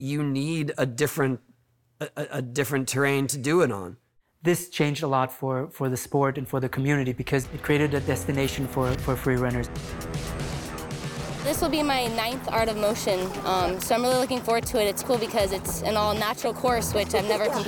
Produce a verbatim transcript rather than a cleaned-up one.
you need a different, a, a different terrain to do it on. This changed a lot for, for the sport and for the community because it created a destination for, for free runners. This will be my ninth Art of Motion, um, so I'm really looking forward to it. It's cool because it's an all-natural course, which I've never competed